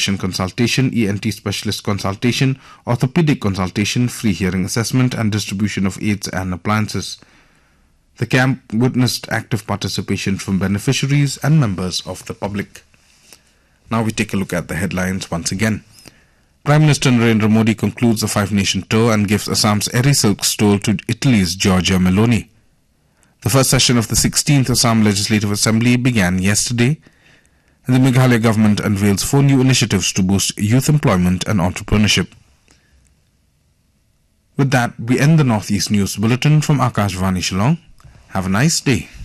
physician consultation, ENT specialist consultation, orthopedic consultation, free hearing assessment and distribution of aids and appliances. The camp witnessed active participation from beneficiaries and members of the public. Now we take a look at the headlines once again. Prime Minister Narendra Modi concludes the five-nation tour and gives Assam's Eri Silk Stole to Italy's Giorgia Meloni. The first session of the 16th Assam Legislative Assembly began yesterday, and the Meghalaya government unveils 4 new initiatives to boost youth employment and entrepreneurship. With that, we end the Northeast News Bulletin from Akashvani Shillong. Have a nice day.